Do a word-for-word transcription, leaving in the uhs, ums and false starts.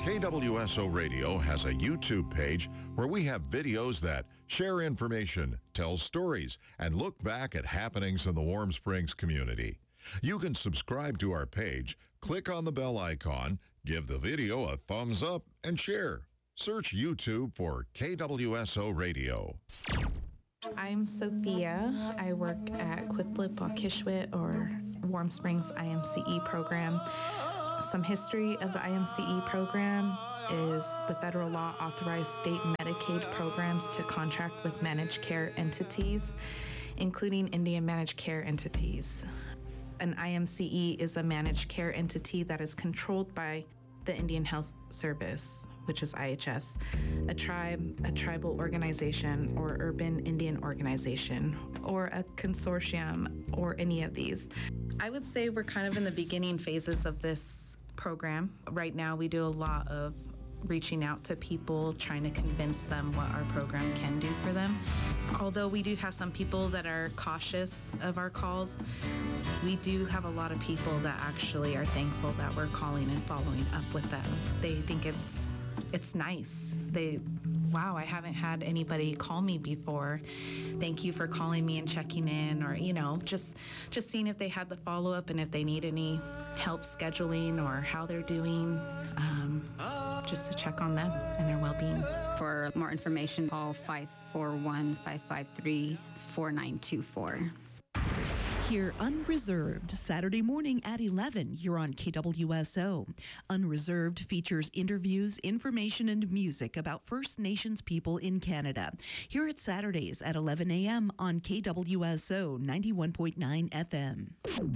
K W S O Radio has a YouTube page where we have videos that share information, tell stories, and look back at happenings in the Warm Springs community. You can subscribe to our page, click on the bell icon, give the video a thumbs up, and share. Search YouTube for K W S O Radio. I'm Sophia. I work at Quithlip Waukesha or Warm Springs I M C E program. Some history of the I M C E program is the federal law authorized state Medicaid programs to contract with managed care entities, including Indian managed care entities. An I M C E is a managed care entity that is controlled by the Indian Health Service, which is I H S, a tribe, a tribal organization, or urban Indian organization, or a consortium, or any of these. I would say we're kind of in the beginning phases of this program. Right now, we do a lot of reaching out to people, trying to convince them what our program can do for them. Although we do have some people that are cautious of our calls, we do have a lot of people that actually are thankful that we're calling and following up with them. They think it's it's nice. They, wow, I haven't had anybody call me before. Thank you for calling me and checking in, or, you know, just just seeing if they had the follow-up and if they need any help scheduling or how they're doing, um, just to check on them and their well-being. For more information, call five four one, five five three, four nine two four. Hear Unreserved Saturday morning at eleven. You're on K W S O. Unreserved features interviews, information, and music about First Nations people in Canada. Hear it Saturdays at eleven a.m. on K W S O ninety-one point nine F M.